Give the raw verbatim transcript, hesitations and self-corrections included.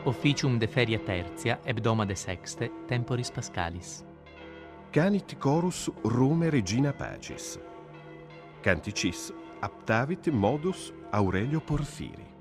officium de feria tertia, hebdoma de sexte, temporis pascalis. Canit chorus Rume Regina Pacis. Canticis aptavit modus Aurelio Porfiri.